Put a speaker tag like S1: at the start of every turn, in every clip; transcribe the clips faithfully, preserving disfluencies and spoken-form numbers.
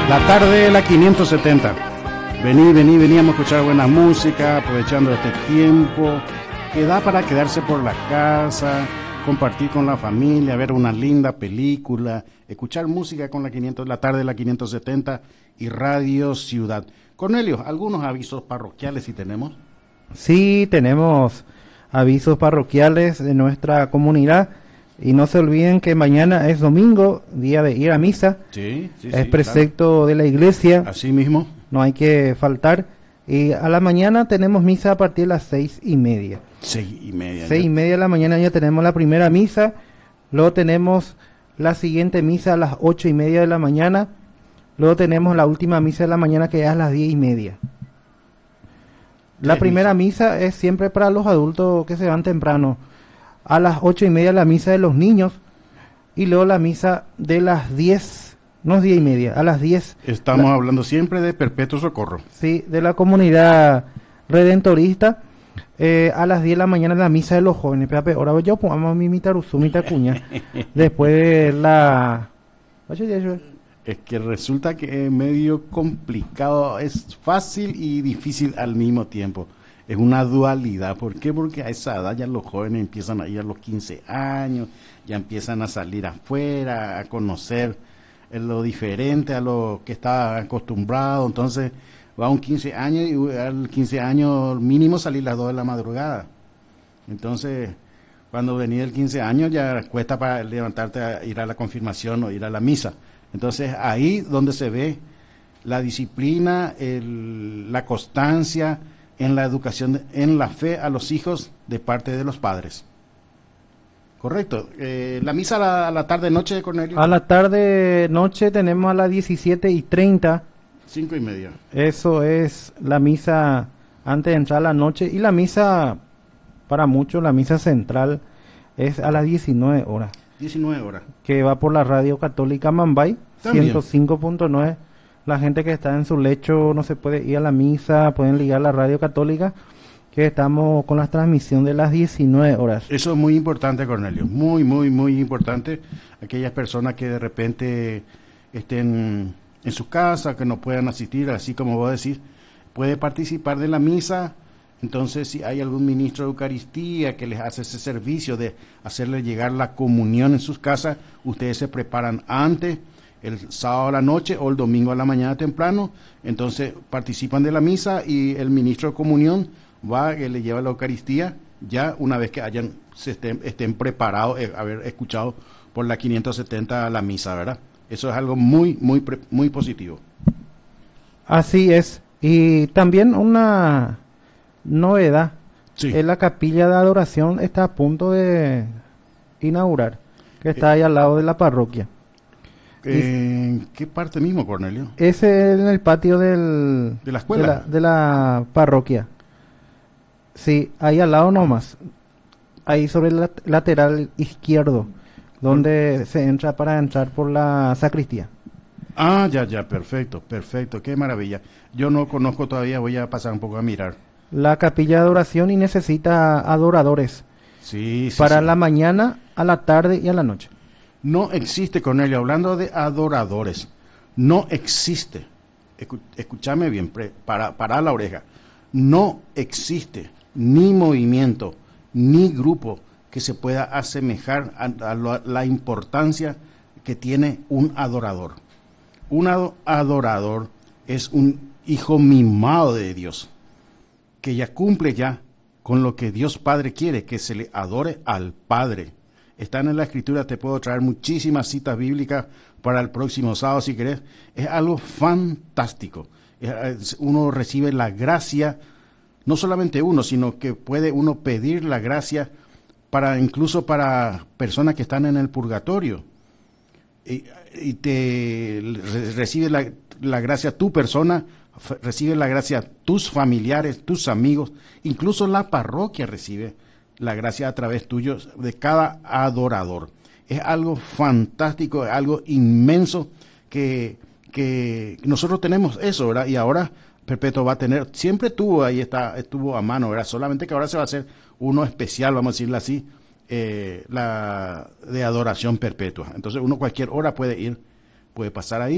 S1: La tarde, la quinientos setenta. Vení, vení, veníamos a escuchar buena música, aprovechando este tiempo que da para quedarse por la casa, compartir con la familia, ver una linda película, escuchar música con la quinientos, la tarde, la quinientos setenta y Radio Ciudad. Cornelio, ¿algunos avisos parroquiales si tenemos?
S2: Sí, tenemos avisos parroquiales de nuestra comunidad. Y no se olviden que mañana es domingo, día de ir a misa.
S1: Sí, sí,
S2: es
S1: sí,
S2: precepto
S1: claro.
S2: de la iglesia.
S1: Así mismo.
S2: No hay que faltar. Y a la mañana tenemos misa a partir de las seis y media.
S1: Seis y media.
S2: Seis y media de la mañana ya tenemos la primera misa. Luego tenemos la siguiente misa a las ocho y media de la mañana. Luego tenemos la última misa de la mañana que es a las diez y media. La primera misa? misa es siempre para los adultos que se van temprano. A las ocho y media la misa de los niños y luego la misa de las diez, no es diez y media, a las diez.
S1: Estamos
S2: la,
S1: hablando siempre de Perpetuo Socorro.
S2: Sí, de la comunidad redentorista. Eh, a las diez de la mañana la misa de los jóvenes. Pepe, ahora yo pongamos mi mitaruzu, mi tacuña. Después de la...
S1: Es que resulta que es medio complicado, es fácil y difícil al mismo tiempo. Es una dualidad. ¿Por qué? Porque a esa edad ya los jóvenes empiezan a ir a los quince años, ya empiezan a salir afuera, a conocer lo diferente a lo que está acostumbrado. Entonces va a un quince años y al quince años mínimo salir a las dos de la madrugada. Entonces, cuando venís del quince años ya cuesta para levantarte a ir a la confirmación o ir a la misa. Entonces ahí donde se ve la disciplina, el, la constancia en la educación, en la fe a los hijos de parte de los padres. Correcto. Eh, la misa a la, a la tarde noche, Cornelio.
S2: A la tarde noche tenemos a las diecisiete y treinta.
S1: Cinco y media.
S2: Eso es la misa antes de entrar a la noche. Y la misa, para muchos, la misa central es a las diecinueve horas.
S1: diecinueve horas.
S2: Que va por la radio católica Mambay,
S1: También.
S2: ciento cinco punto nueve. La gente que está en su lecho no se puede ir a la misa, pueden ligar a la radio católica, que estamos con la transmisión de las diecinueve horas.
S1: Eso es muy importante, Cornelio, muy, muy, muy importante. Aquellas personas que de repente estén en su casa, que no puedan asistir, así como vos decís, puede participar de la misa. Entonces, si hay algún ministro de Eucaristía que les hace ese servicio de hacerle llegar la comunión en sus casas, ustedes se preparan antes, el sábado a la noche o el domingo a la mañana temprano, entonces participan de la misa y el ministro de comunión va y le lleva la Eucaristía ya una vez que hayan se estén, estén preparados, eh, haber escuchado por la quinientos setenta la misa, ¿verdad? Eso es algo muy, muy, muy positivo.
S2: Así es. Y también una novedad,
S1: sí.
S2: es la capilla de adoración, está a punto de inaugurar, que está ahí al lado de la parroquia.
S1: ¿En qué parte mismo, Cornelio?
S2: Es en el patio del,
S1: de la escuela,
S2: de la, de la parroquia. Sí, ahí al lado nomás, ahí sobre el lateral izquierdo, donde ¿Por? se entra para entrar por la sacristía.
S1: Ah, ya, ya, perfecto, perfecto, qué maravilla. Yo no conozco todavía, voy a pasar un poco a mirar.
S2: La capilla de adoración y necesita adoradores.
S1: Sí, sí,
S2: para
S1: sí.
S2: la mañana, a la tarde y a la noche.
S1: No existe, Cornelio, hablando de adoradores, no existe, escu escúchame bien, pre, para, para la oreja, no existe ni movimiento, ni grupo que se pueda asemejar a, a la, la importancia que tiene un adorador. Un adorador es un hijo mimado de Dios, que ya cumple ya con lo que Dios Padre quiere, que se le adore al Padre. Están en la Escritura, te puedo traer muchísimas citas bíblicas para el próximo sábado si querés. Es algo fantástico. Es, uno recibe la gracia, no solamente uno, sino que puede uno pedir la gracia para incluso para personas que están en el purgatorio. Y, y te recibe la, la gracia tu persona, recibe la gracia tus familiares, tus amigos, incluso la parroquia recibe la gracia a través tuyo de cada adorador. Es algo fantástico, es algo inmenso que, que nosotros tenemos eso, ¿verdad? Y ahora Perpetuo va a tener, siempre tuvo, ahí está, estuvo a mano, ¿verdad? Solamente que ahora se va a hacer uno especial, vamos a decirlo así, eh, la de adoración perpetua. Entonces uno cualquier hora puede ir, puede pasar ahí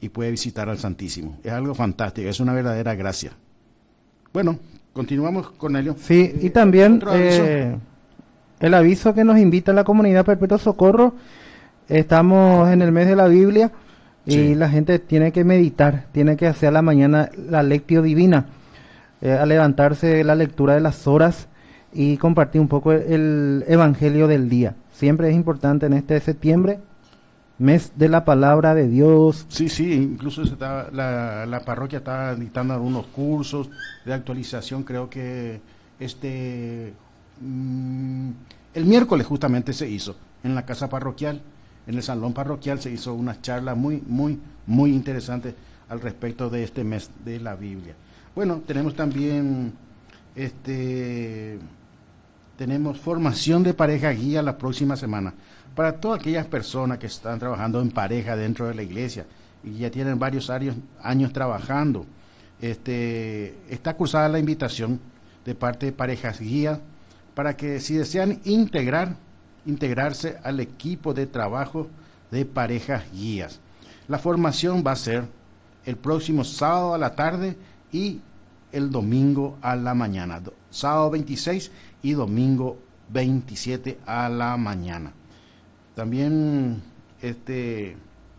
S1: y puede visitar al Santísimo. Es algo fantástico, es una verdadera gracia. Bueno, continuamos, Cornelio.
S2: Sí, y también eh, el aviso que nos invita la comunidad Perpetuo Socorro. Estamos en el mes de la Biblia y sí. La gente tiene que meditar, tiene que hacer a la mañana la lectio divina, eh, a levantarse la lectura de las horas y compartir un poco el evangelio del día. Siempre es importante en este septiembre, mes de la palabra de Dios.
S1: Sí, sí, incluso se está, la, la parroquia está dictando algunos cursos de actualización, creo que este mmm, el miércoles justamente se hizo en la casa parroquial, en el salón parroquial se hizo una charla muy, muy, muy interesante al respecto de este mes de la Biblia. Bueno, tenemos también este tenemos formación de pareja guía la próxima semana para todas aquellas personas que están trabajando en pareja dentro de la iglesia y ya tienen varios años, años trabajando. Este, está cursada la invitación de parte de parejas guía para que si desean integrar, integrarse al equipo de trabajo de parejas guías. La formación va a ser el próximo sábado a la tarde y el domingo a la mañana, sábado veintiséis y domingo veintisiete a la mañana. También este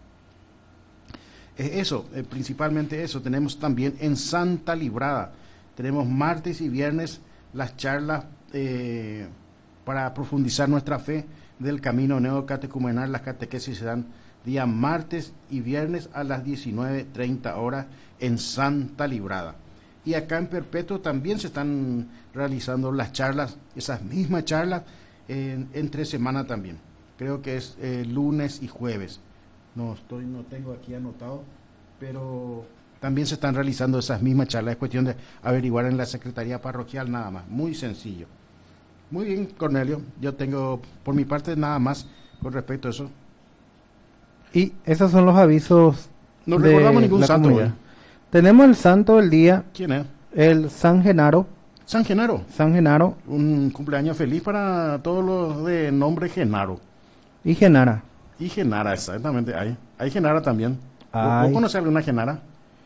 S1: eso, eh, principalmente eso, tenemos también en Santa Librada, tenemos martes y viernes las charlas eh, para profundizar nuestra fe del camino neocatecumenal. Las catequesis se dan día martes y viernes a las diecinueve treinta horas en Santa Librada. Y acá en Perpetuo también se están realizando las charlas, esas mismas charlas, en, entre semana también. Creo que es eh, lunes y jueves. No estoy, no tengo aquí anotado, pero también se están realizando esas mismas charlas. Es cuestión de averiguar en la Secretaría Parroquial nada más. Muy sencillo. Muy bien, Cornelio. Yo tengo por mi parte nada más con respecto a eso.
S2: Y esos son los avisos.
S1: No recordamos ningún santo hoy.
S2: Tenemos el santo del día.
S1: ¿Quién es?
S2: El San Genaro.
S1: San Genaro.
S2: San Genaro.
S1: Un cumpleaños feliz para todos los de nombre Genaro.
S2: Y Genara.
S1: Y Genara, exactamente. Hay, hay Genara también.
S2: Ay.
S1: ¿Vos conocés alguna Genara?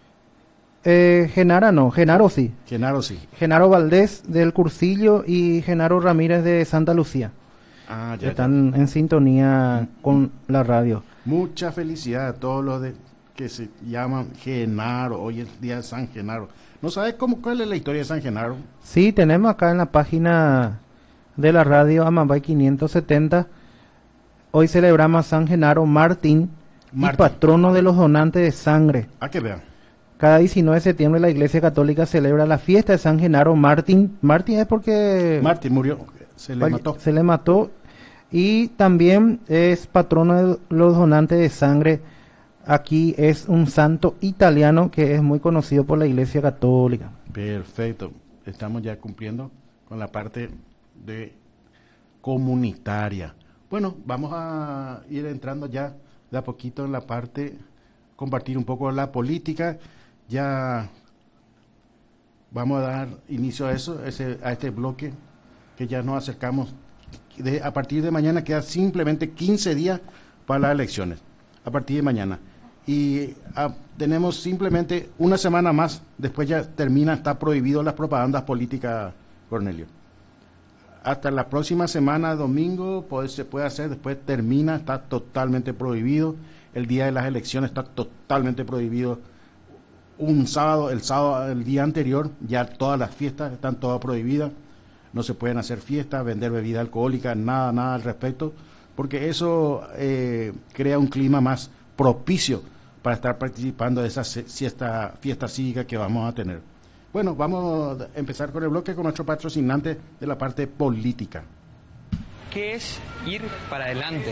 S2: Eh, Genara no, Genaro sí.
S1: Genaro sí.
S2: Genaro Valdés del Cursillo y Genaro Ramírez de Santa Lucía.
S1: Ah, ya,
S2: Están
S1: ya.
S2: en sintonía con la radio.
S1: Mucha felicidad a todos los de, que se llaman Genaro. Hoy es día de San Genaro. ¿No sabes cómo, cuál es la historia de San Genaro?
S2: Sí, tenemos acá en la página de la radio Amambay quinientos setenta. Hoy celebramos a San Genaro Martín, Martín, y patrono de los donantes de sangre.
S1: A que vean.
S2: Cada diecinueve de septiembre la Iglesia Católica celebra la fiesta de San Genaro Martín. Martín es porque...
S1: Martín murió, se le mató.
S2: Se le mató. Y también es patrono de los donantes de sangre. Aquí es un santo italiano que es muy conocido por la Iglesia Católica.
S1: Perfecto. Estamos ya cumpliendo con la parte de comunitaria. Bueno, vamos a ir entrando ya de a poquito en la parte, compartir un poco la política. Ya vamos a dar inicio a eso, ese, a este bloque que ya nos acercamos. De, a partir de mañana queda simplemente quince días para las elecciones, a partir de mañana. Y a, tenemos simplemente una semana más, después ya termina, está prohibido las propagandas políticas, Cornelio. Hasta la próxima semana, domingo, pues, se puede hacer, después termina, está totalmente prohibido. El día de las elecciones está totalmente prohibido. Un sábado, el sábado, el día anterior, ya todas las fiestas están todas prohibidas. No se pueden hacer fiestas, vender bebida alcohólica, nada, nada al respecto, porque eso eh, crea un clima más propicio para estar participando de esa fiesta, fiesta cívica que vamos a tener. Bueno, vamos a empezar con el bloque con nuestro patrocinante de la parte política.
S3: ¿Qué es ir para adelante?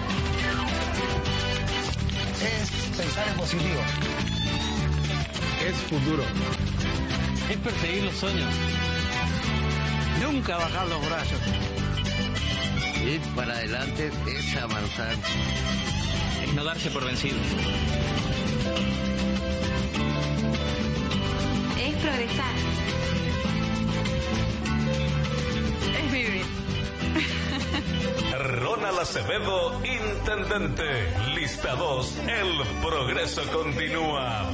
S4: Es pensar en positivo.
S3: Es futuro. Es perseguir los sueños.
S4: Nunca bajar los brazos.
S5: Ir para adelante es avanzar.
S3: Es no darse por vencido.
S6: Es progresar.
S7: Ronald
S6: Acevedo, intendente. Lista dos, el progreso continúa.